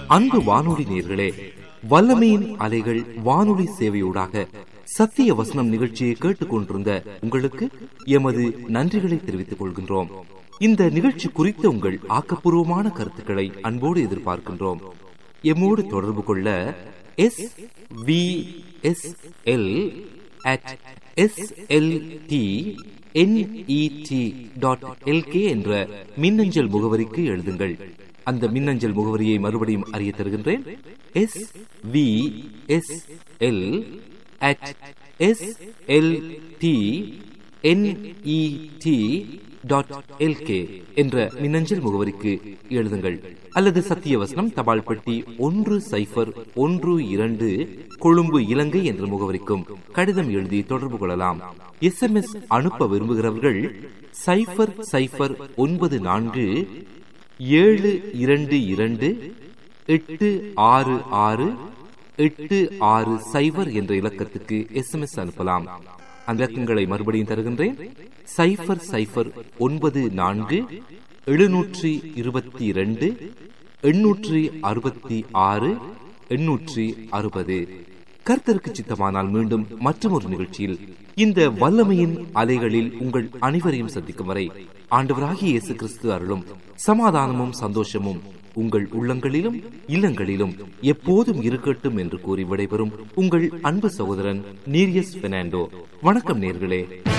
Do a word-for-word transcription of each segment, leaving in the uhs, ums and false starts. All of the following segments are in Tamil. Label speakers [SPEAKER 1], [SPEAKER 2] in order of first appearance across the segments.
[SPEAKER 1] அன்பு வானொலி நேயர்களே, வல்லமையின் அலைகள் வானொலி சேவையூடாக சத்திய வசனம் நிகழ்ச்சியை கேட்டுக் கொண்டிருந்த உங்களுக்கு எமது நன்றிகளை தெரிவித்துக் கொள்கின்றோம். இந்த நிகழ்ச்சி குறித்த உங்கள் ஆக்கப்பூர்வமான கருத்துக்களை அன்போடு எதிர்பார்க்கின்றோம். எம்மோடு தொடர்பு கொள்ள S V S L at S L T N E D dot L K என்ற மின்னஞ்சல் முகவரிக்கு எழுதுங்கள். அந்த மின்னஞ்சல் முகவரியை மறுபடியும் அறிய தருகின்றேன். S V S L at S L T N E D dot L K என்ற மின்னஞ்சல் முகவரிக்கு எழுதுங்கள். அல்லது சத்தியவசனம் தபால் பெட்டி ஒன்று சைபர் ஒன்று இரண்டு கொழும்பு இலங்கை என்ற முகவரிக்கும் கடிதம் எழுதி தொடர்பு கொள்ளலாம். எஸ் எம் எஸ் அனுப்ப விரும்புகிறவர்கள் சைபர் சைபர் ஒன்பது நான்கு ஏழு இரண்டு இரண்டு எட்டு ஆறு ஆறு எட்டு ஆறு சைபர் என்ற இலக்கத்துக்கு எஸ் எம் எஸ் அனுப்பலாம். அந்த இலக்கங்களை மறுபடியும் தருகின்றேன். சைபர் சைபர் ஒன்பது நான்கு எழுநூற்றி இருபத்தி இரண்டு எண்ணூற்றி அறுபத்தி ஆறு எண்ணூற்றி அறுபது. கர்த்தருக்கு சித்தமானால் மீண்டும் மற்றொரு நிகழ்ச்சியில் இந்த வல்லமையின் அலைகளில் உங்கள் அனைவரையும் சந்திக்கும் வரை ஆண்டவராகிய இயேசு கிறிஸ்து அருளும் சமாதானமும் சந்தோஷமும் உங்கள் உள்ளங்களிலும் இல்லங்களிலும் எப்போதும் இருக்கட்டும் என்று கூறி விடைபெறும் உங்கள் அன்பு சகோதரன் நீரியஸ் பெர்னாண்டோ. வணக்கம் நேர்களே.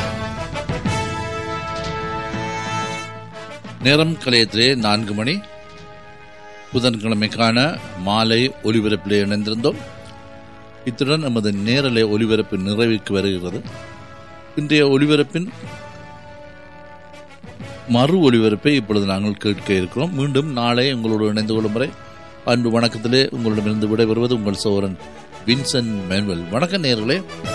[SPEAKER 2] நேரம் கலையத்திலே நான்கு மணி புதன்கிழமைக்கான மாலை ஒலிபரப்பிலே இணைந்திருந்தோம். இத்துடன் நமது நேரலை ஒலிபரப்பு நிறைவுக்கு வருகிறது. இன்றைய ஒலிபரப்பின் மறு ஒலிபரப்பை இப்பொழுது நாங்கள் கேட்க இருக்கிறோம். மீண்டும் நாளை உங்களோடு இணைந்து கொள்ளும் வரை அன்பு வணக்கத்திலே உங்களிடமிருந்து விடைபெறுவது உங்கள் சகோதரன் வின்சென்ட் மேனுவல். வணக்கம் நேயர்களே.